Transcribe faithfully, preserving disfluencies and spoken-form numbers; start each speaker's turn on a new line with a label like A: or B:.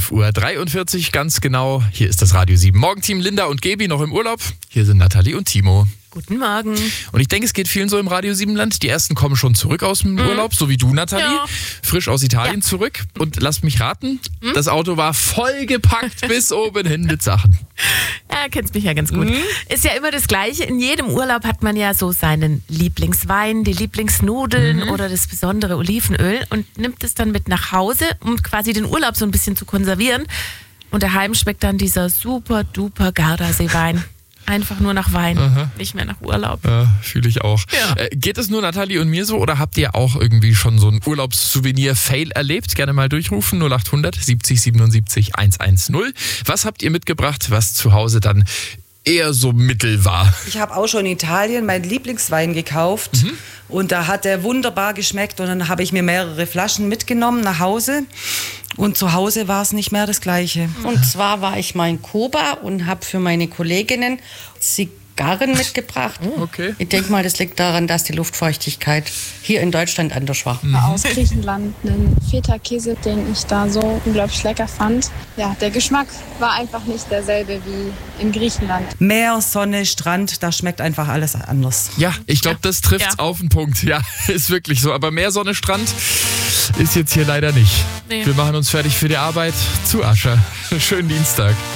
A: elf Uhr dreiundvierzig ganz genau. Hier ist das Radio sieben. Morgenteam Linda und Gebi noch im Urlaub. Hier sind Nathalie und Timo.
B: Guten Morgen.
A: Und ich denke, es geht vielen so im Radio sieben Land. Die ersten kommen schon zurück aus dem mhm. Urlaub, so wie du, Nathalie. Ja. Frisch aus Italien ja. zurück. Und lasst mich raten, mhm. das Auto war vollgepackt bis oben hin mit Sachen.
B: Ja, kennst mich ja ganz gut. Mhm. Ist ja immer das Gleiche. In jedem Urlaub hat man ja so seinen Lieblingswein, die Lieblingsnudeln mhm. oder das besondere Olivenöl und nimmt es dann mit nach Hause, um quasi den Urlaub so ein bisschen zu konservieren. Und daheim schmeckt dann dieser super duper Gardasee-Wein. Einfach nur nach Wein, aha. nicht mehr nach Urlaub.
A: Ja, fühle ich auch.
B: Ja.
A: Äh, geht es nur Nathalie und mir so oder habt ihr auch irgendwie schon so ein Urlaubssouvenir-Fail erlebt? Gerne mal durchrufen, null acht hundert siebzig siebenundsiebzig hundertzehn. Was habt ihr mitgebracht, was zu Hause dann eher so mittel war?
C: Ich habe auch schon in Italien meinen Lieblingswein gekauft mhm. und da hat der wunderbar geschmeckt und dann habe ich mir mehrere Flaschen mitgenommen nach Hause. Und zu Hause war es nicht mehr das Gleiche.
D: Und zwar war ich mal in Kuba und habe für meine Kolleginnen Zigarren mitgebracht.
A: Oh, okay.
D: Ich denke mal, das liegt daran, dass die Luftfeuchtigkeit hier in Deutschland anders war.
E: Mhm. Aus Griechenland einen Feta-Käse, den ich da so unglaublich lecker fand. Ja, der Geschmack war einfach nicht derselbe wie in Griechenland.
C: Meer, Sonne, Strand, da schmeckt einfach alles anders.
A: Ja, ich glaube, das trifft's ja. auf den Punkt. Ja, ist wirklich so. Aber Meer, Sonne, Strand ist jetzt hier leider nicht. Nee. Wir machen uns fertig für die Arbeit. Zu Ascher. Schönen Dienstag.